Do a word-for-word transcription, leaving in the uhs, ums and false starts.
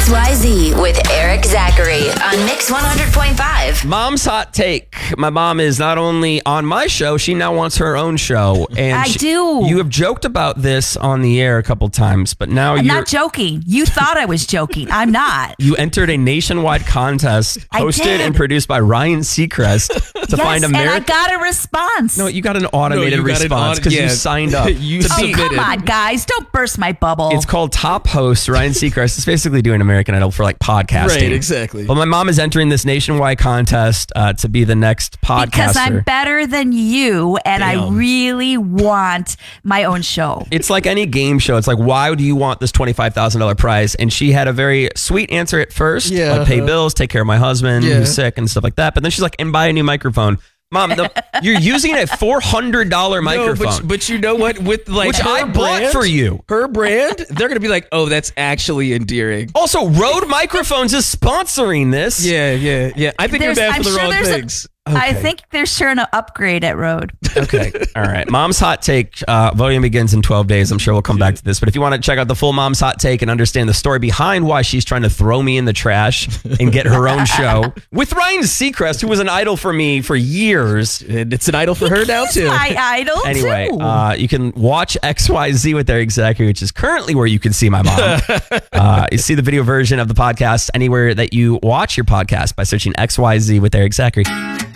X Y Z with Eric Zachary on Mix one hundred point five. Mom's hot take. My mom is not only on my show, she now wants her own show. And I she, do. You have joked about this on the air a couple times, but now I'm you're not joking. You thought I was joking. I'm not. You entered a nationwide contest I hosted did. and produced by Ryan Seacrest to yes, find and I American. got a response. No, you got an automated No, you got an response aut- because yeah. you signed up. You to oh, be- submitted. come on, guys. Don't burst my bubble. It's called Top Host. Ryan Seacrest is basically doing American Idol for like podcasting. Right, exactly. Well, my mom is entering this nationwide contest uh, to be the next podcaster. because I'm better than you, and I Damn. really want my own show. It's like any game show. It's like, why do you want this twenty-five thousand dollars prize? And she had a very sweet answer at first. Yeah. Like pay bills, take care of my husband Yeah. who's sick and stuff like that. But then she's like, and buy a new microphone. Mom, the, you're using a four hundred dollars microphone. No, but, but you know what? With like Which her I bought brand, for you. Her brand, they're gonna be like, oh, that's actually endearing. Also, Rode Microphones is sponsoring this. Yeah, yeah, yeah. I think There's- you're bad I'm for the sure wrong there's a- things. I think they're sure an upgrade at Rode. Okay. All right. Mom's Hot Take. Uh, voting begins in twelve days. I'm sure we'll come back to this. But if you want to check out the full Mom's Hot Take and understand the story behind why she's trying to throw me in the trash and get her own show with Ryan Seacrest, who was an idol for me for years. And it's an idol for her now He's too. my idol, Anyway, too. uh, you can watch X Y Z with Eric Zachary, which is currently where you can see my mom. uh, you see the video version of the podcast anywhere that you watch your podcast by searching X Y Z with Eric Zachary.